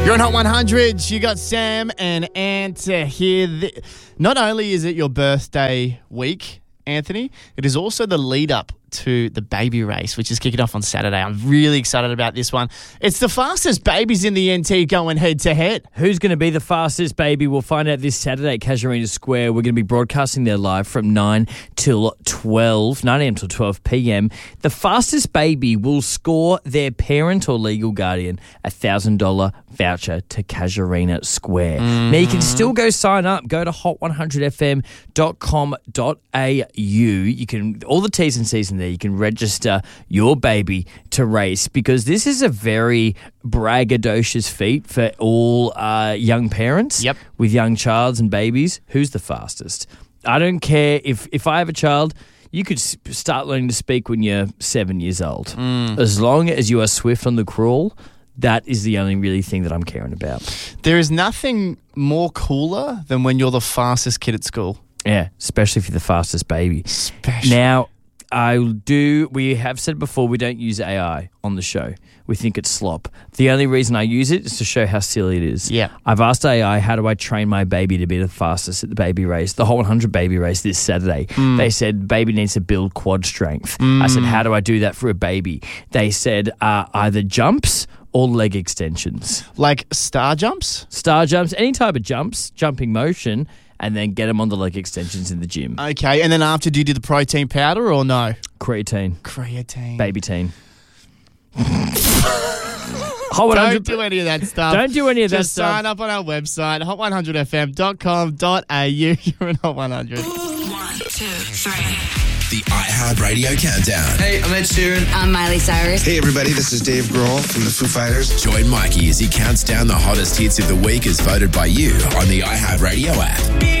You're on Hot 100. You got Sam and Ant here. Not only is it your birthday week, Anthony, it is also the lead up to the baby race, which is kicking off on Saturday. I'm really excited about this one. It's the fastest babies in the NT going head to head. Who's going to be the fastest baby? We'll find out this Saturday at Casuarina Square. We're going to be broadcasting there live from 9 a.m. till 12 p.m. The fastest baby will score their parent or legal guardian a $1,000 voucher to Casuarina Square. Now, you can still go sign up. Go to hot100fm.com.au. You can, all the T's and C's in there, you can register your baby to race, because this is a very braggadocious feat for all young parents with young childs and babies. Who's the fastest? I don't care if I have a child. You could start learning to speak when you're 7 years old. As long as you are swift on the crawl, that is the only really thing that I'm caring about. There is nothing more cooler than when you're the fastest kid at school. Yeah, especially if you're the fastest baby. Now, we have said before, we don't use AI on the show. We think it's slop. The only reason I use it is to show how silly it is. Yeah. I've asked AI, how do I train my baby to be the fastest at the baby race, the Hot 100 baby race this Saturday? They said baby needs to build quad strength. I said, how do I do that for a baby? They said either jumps or leg extensions. Like star jumps? Star jumps, any type of jumps, jumping motion, and then get them on the leg extensions in the gym. Okay, and then after, do you do the protein powder or no? Creatine. Baby teen. Don't do any of that stuff. Don't do any of that Just stuff. sign up on our website, hot100fm.com.au. You're in Hot 100. 1, 2, 3. The iHeartRadio Countdown. Hey, I'm Ed Sheeran. I'm Miley Cyrus. Hey, everybody, this is Dave Grohl from the Foo Fighters. Join Mikey as he counts down the hottest hits of the week as voted by you on the iHeartRadio app.